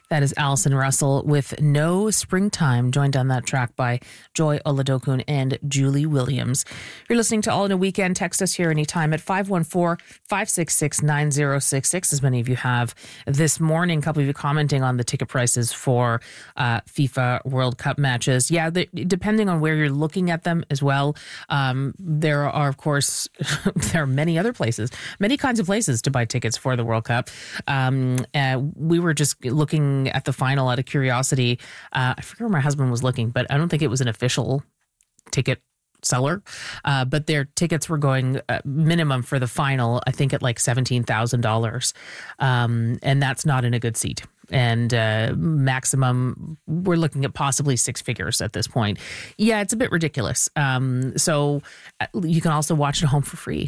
That is Alison Russell with No Springtime, joined on that track by Joy Oladokun and Julie Williams. You're listening to All in a Weekend. Text us here anytime at 514-566-9066, as many of you have this morning. A couple of you commenting on the ticket prices for FIFA World Cup matches. Yeah, depending on where you're looking at them as well, there are, of course, there are many other places, many kinds of places to buy tickets for the World Cup. We were just looking at the final out of curiosity. I forget where my husband was looking, but I don't think it was an official ticket seller. But their tickets were going minimum for the final, I think at like $17,000. And that's not in a good seat. And maximum, we're looking at possibly six figures at this point. Yeah, it's a bit ridiculous. So you can also watch it at home for free.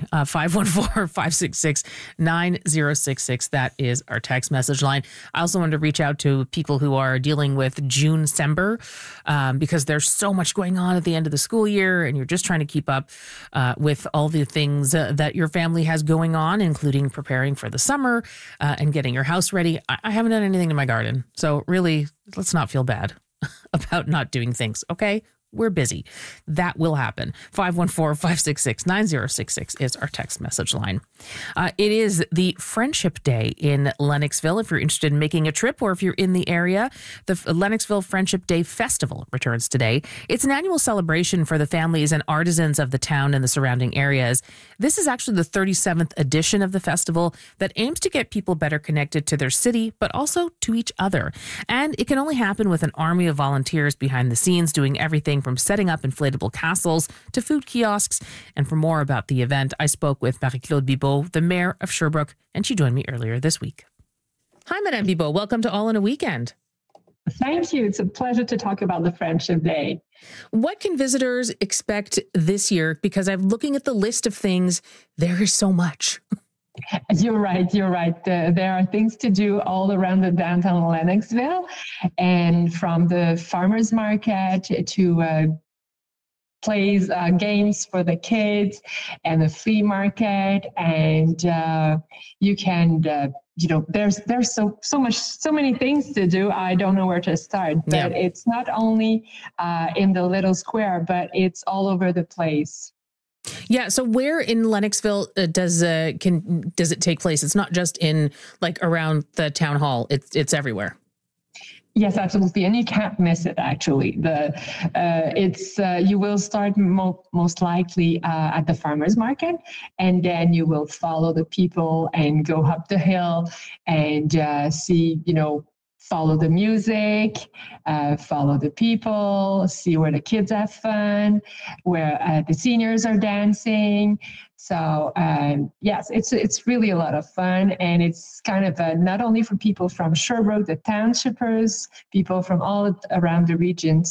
514-566-9066. That is our text message line. I also wanted to reach out to people who are dealing with June-Cember because there's so much going on at the end of the school year, and you're just trying to keep up with all the things that your family has going on, including preparing for the summer and getting your house ready. I haven't done anything to my garden. So really, let's not feel bad about not doing things, okay? We're busy. That will happen. 514-566-9066 is our text message line. It is the Friendship Day in Lennoxville. If you're interested in making a trip or if you're in the area, the Lennoxville Friendship Day Festival returns today. It's an annual celebration for the families and artisans of the town and the surrounding areas. This is actually the 37th edition of the festival that aims to get people better connected to their city, but also to each other. And it can only happen with an army of volunteers behind the scenes doing everything from setting up inflatable castles to food kiosks. And for more about the event, I spoke with Marie-Claude Bibeau, the mayor of Sherbrooke, and she joined me earlier this week. Hi, Madame Bibeau. Welcome to All in a Weekend. Thank you. It's a pleasure to talk about the Friendship Day. What can visitors expect this year? Because I'm looking at the list of things. There is so much. You're right. There are things to do all around the downtown Lennoxville, and from the farmers market to plays, games for the kids, and the flea market, and you can, there's so many things to do. I don't know where to start, but It's not only in the little square, but it's all over the place. Yeah. So where in Lennoxville does it take place? It's not just in like around the town hall. It's everywhere. Yes, absolutely, and you can't miss it. Actually, you will start most likely at the farmers market, and then you will follow the people and go up the hill and see, follow the music, follow the people, see where the kids have fun, where the seniors are dancing. So yes, it's really a lot of fun, and it's kind of not only for people from Sherbrooke, the townshippers, people from all around the region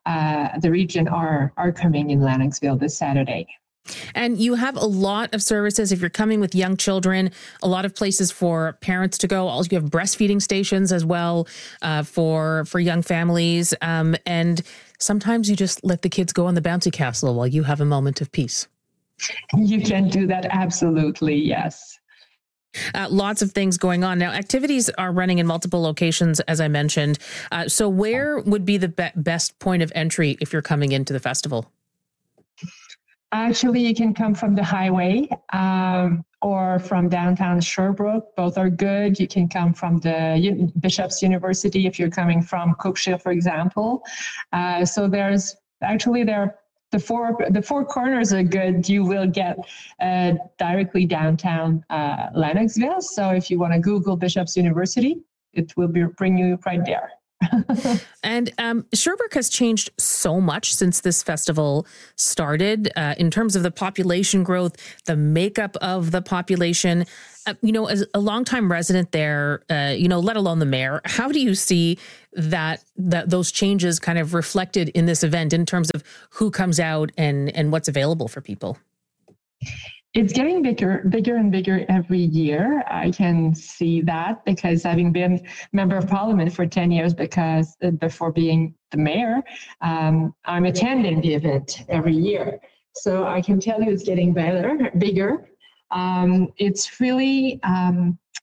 are coming in Lennoxville this Saturday. And you have a lot of services if you're coming with young children, a lot of places for parents to go. Also, you have breastfeeding stations as well for young families. And sometimes you just let the kids go on the bouncy castle while you have a moment of peace. You can do that. Absolutely. Yes. Lots of things going on. Now, activities are running in multiple locations, as I mentioned. So where would be the best point of entry if you're coming into the festival? Actually, you can come from the highway or from downtown Sherbrooke. Both are good. You can come from the Bishop's University if you're coming from Cookshire, for example. So there are the four corners are good. You will get directly downtown Lennoxville. So if you want to Google Bishop's University, it will bring you right there. And Sherbrooke has changed so much since this festival started in terms of the population growth, the makeup of the population. As a longtime resident there, let alone the mayor, how do you see that those changes kind of reflected in this event in terms of who comes out and what's available for people? It's getting bigger and bigger every year. I can see that because having been member of parliament for 10 years, because before being the mayor, I'm attending the event every year. So I can tell you it's getting bigger. It's really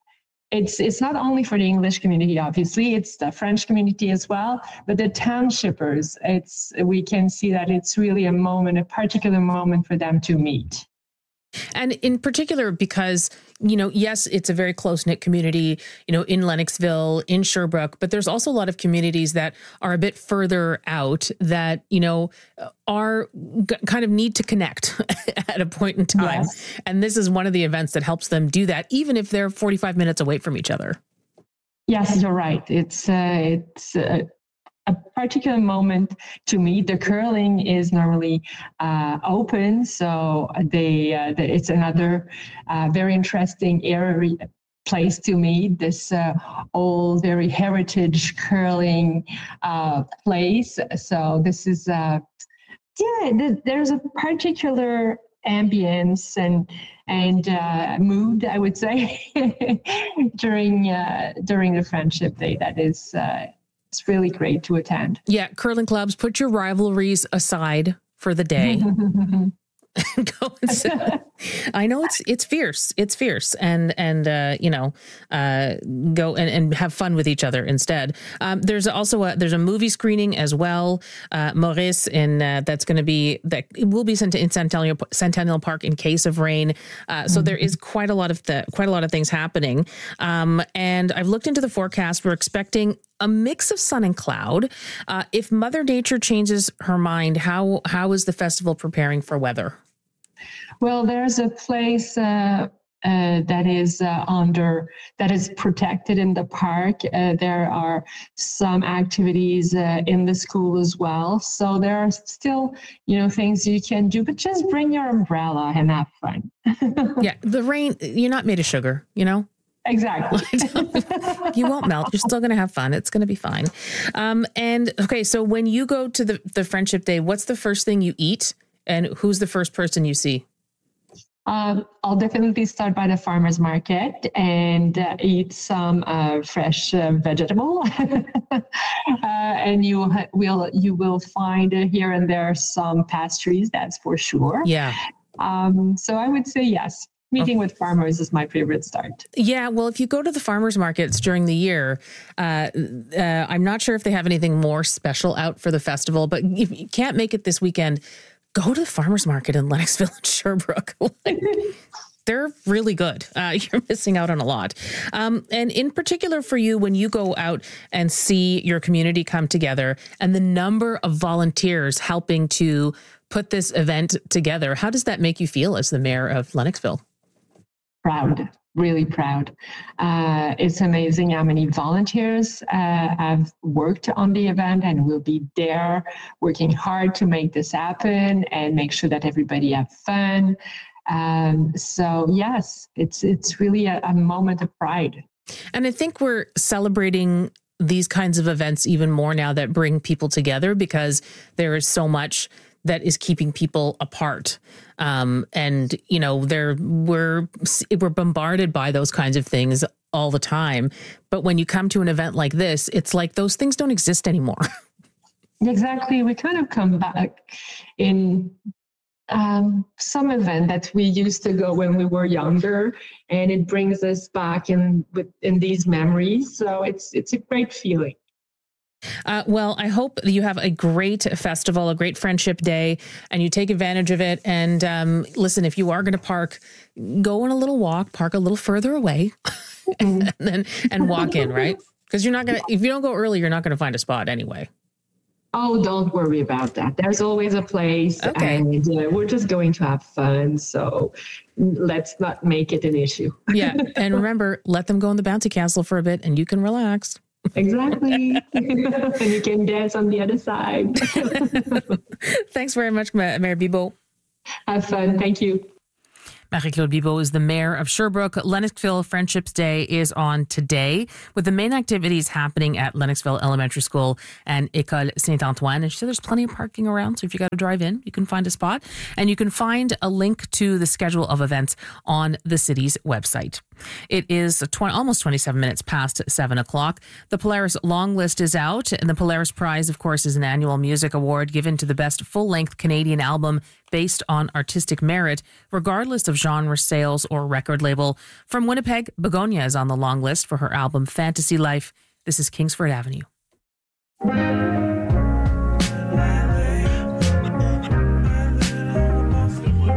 it's not only for the English community, obviously, it's the French community as well, but the townshippers, we can see that it's really a particular moment for them to meet. And in particular, because, yes, it's a very close-knit community, in Lennoxville, in Sherbrooke, but there's also a lot of communities that are a bit further out that, are kind of need to connect at a point in time. Yes. And this is one of the events that helps them do that, even if they're 45 minutes away from each other. Yes, you're right. It's a particular moment to meet. The curling is normally open, so it's another very interesting place to meet. This old, very heritage curling place. So this is there's a particular ambience and mood, I would say, during the Friendship Day. That is. It's really great to attend. Yeah, curling clubs, put your rivalries aside for the day. Go and I know it's fierce. It's fierce, and go and have fun with each other instead. There's also there's a movie screening as well, Maurice, that will be sent in Centennial Park in case of rain. So there is quite a lot of things happening. And I've looked into the forecast. We're expecting a mix of sun and cloud. If Mother Nature changes her mind, how is the festival preparing for weather? Well, there's a place that is protected in the park. There are some activities in the school as well. So there are still, things you can do, but just bring your umbrella and have fun. Yeah, the rain, you're not made of sugar, Exactly. You won't melt. You're still going to have fun. It's going to be fine. And okay, so when you go to the Friendship Day, what's the first thing you eat, and who's the first person you see? I'll definitely start by the farmer's market and eat some fresh vegetable. And you will find here and there some pastries, that's for sure. Yeah. So I would say yes. Meeting with farmers is my favorite start. Yeah, well, if you go to the farmers markets during the year, I'm not sure if they have anything more special out for the festival, but if you can't make it this weekend, go to the farmers market in Lennoxville and Sherbrooke. They're really good. You're missing out on a lot. And in particular for you, when you go out and see your community come together and the number of volunteers helping to put this event together, how does that make you feel as the mayor of Lennoxville? Proud, really proud. It's amazing how many volunteers have worked on the event and will be there working hard to make this happen and make sure that everybody have fun. So yes, it's really a moment of pride. And I think we're celebrating these kinds of events even more now that bring people together, because there is so much that is keeping people apart. And, we're bombarded by those kinds of things all the time. But when you come to an event like this, it's like those things don't exist anymore. Exactly. We kind of come back in some event that we used to go when we were younger, and it brings us back in these memories. So it's a great feeling. Well, I hope you have a great festival, a great Friendship Day, and you take advantage of it. And listen, if you are going to park, go on a little walk, park a little further away, and walk in, right? Because if you don't go early, you're not going to find a spot anyway. Oh, don't worry about that. There's always a place. Okay. And we're just going to have fun. So let's not make it an issue. Yeah. And remember, let them go in the bouncy castle for a bit and you can relax. Exactly. And you can dance on the other side. Thanks very much, Mayor Bibeau. Have fun. Thank you. Marie-Claude Bibeau is the mayor of Sherbrooke. Lennoxville Friendships Day is on today, with the main activities happening at Lennoxville Elementary School and École Saint-Antoine. And she said there's plenty of parking around, so if you got to drive in, you can find a spot. And you can find a link to the schedule of events on the city's website. It is almost 27 minutes past 7 o'clock. The Polaris long list is out, and the Polaris Prize, of course, is an annual music award given to the best full-length Canadian album based on artistic merit, regardless of genre, sales, or record label. From Winnipeg, Begonia is on the long list for her album Fantasy Life. This is Kingsford Avenue.